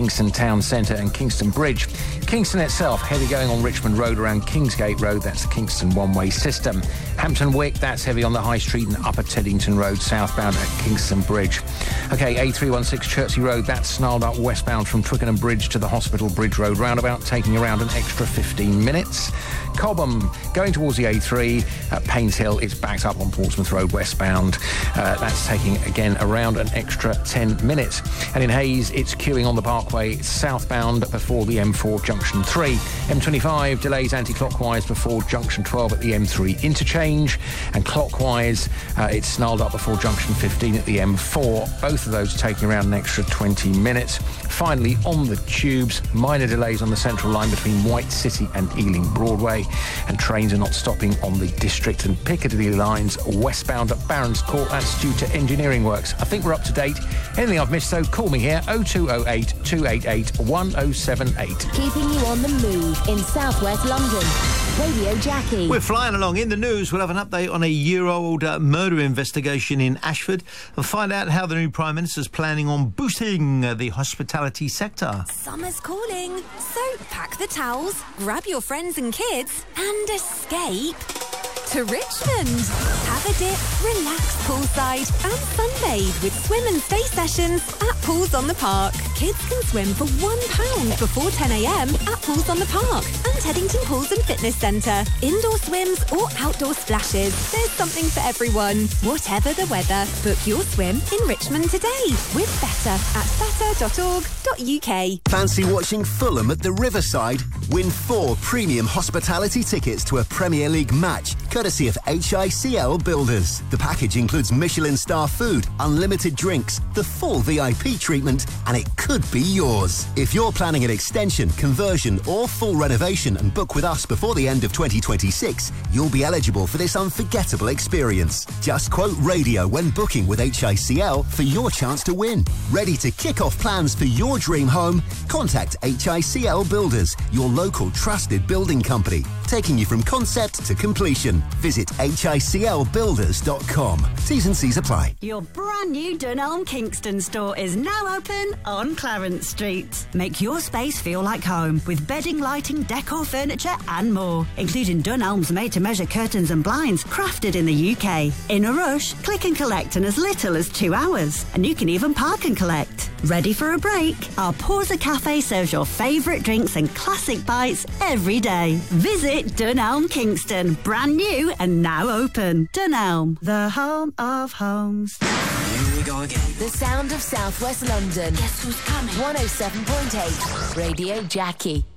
Kingston Town Centre and Kingston Bridge. Kingston itself, heavy going on Richmond Road around Kingsgate Road. That's the Kingston one-way system. Hampton Wick, that's heavy on the High Street and Upper Teddington Road, southbound at Kingston Bridge. OK, A316 Chertsey Road, that's snarled up westbound from Twickenham Bridge to the Hospital Bridge Road roundabout, taking around an extra 15 minutes. Cobham, going towards the A3 at Paynes Hill, it's backed up on Portsmouth Road westbound. That's taking, again, around an extra 10 minutes. And in Hayes, it's queuing on the Parkway southbound before the M4 Junction 3. M25 delays anti-clockwise before Junction 12 at the M3 interchange. And clockwise, it's snarled up before Junction 15 at the M4. Both of those taking around an extra 20 minutes. Finally, on the tubes, minor delays on the Central Line between White City and Ealing Broadway. And trains are not stopping on the District and Piccadilly lines westbound at Barons Court. That's due to engineering works. I think we're up to date. Anything I've missed, though, call me here, 0208 288 1078. Keeping you on the move in southwest London. Radio Jackie. We're flying along. In the news, we'll have an update on a year-old murder investigation in Ashford and find out how the new Prime Minister's planning on boosting the hospitality sector. Summer's calling, so pack the towels, grab your friends and kids and escape to Richmond. Have a dip, relax poolside and sunbathe with swim and stay sessions at Pools on the Park. Kids can swim for £1 before 10 a.m. at Pools on the Park and Teddington Pools and Fitness Centre. Indoor swims or outdoor splashes. There's something for everyone. Whatever the weather, book your swim in Richmond today with Better at better.org.uk. Fancy watching Fulham at the Riverside? Win 4 premium hospitality tickets to a Premier League match, courtesy of HICL Builders. The package includes Michelin star food, unlimited drinks, the full VIP treatment, and it could be yours. If you're planning an extension, conversion or full renovation and book with us before the end of 2026, you'll be eligible for this unforgettable experience. Just quote radio when booking with HICL for your chance to win. Ready to kick off plans for your dream home? Contact HICL Builders, your local trusted building company, taking you from concept to completion. Visit hiclbuilders.com. T's and C's apply. Your brand new Dunelm Kingston store is now open on Clarence Street. Make your space feel like home with bedding, lighting, decor, furniture and more, including Dunelm's made-to-measure curtains and blinds crafted in the UK. In a rush, click and collect in as little as 2 hours, and you can even park and collect. Ready for a break? Our Pausa Cafe serves your favourite drinks and classic bites every day. Visit Dunelm Kingston, brand new and now open. Dunelm, the home of homes. Here we go again. The sound of southwest London. Guess who's coming? 107.8 Radio Jackie.